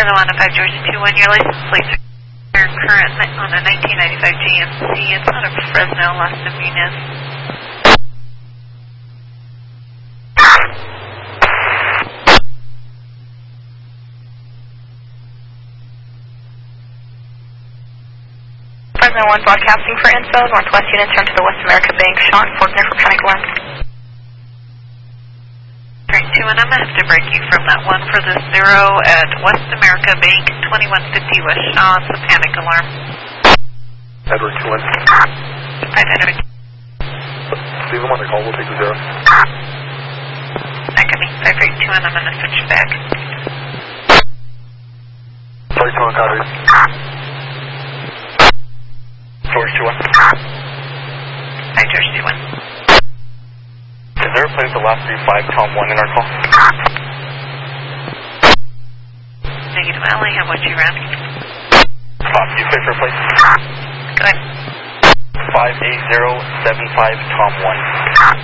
Fresno 105 George 21, your license plates are current on a 1995 GMC. It's out of Fresno, Las Niminas. Fresno 1 broadcasting for info. Northwest units turn to the West America Bank. Sean, Fortner for panic alarm. Train 2 and I'm going to have to break you from that one for the 0 at West America Bank, 2150 West Shaw. It's a panic alarm. Edward 2-1. 5 Edward. Leave them on the call, we'll take the 0. That could be 5 2 and I'm going to switch back. Sorry, 2-1, copy. George 2-1. 5 George 2-1. Is there a plate at the last 35 Tom 1 in our call? Negative, I only have what you ran. Copy, you play for a plate? Go ahead. 58075 Tom 1.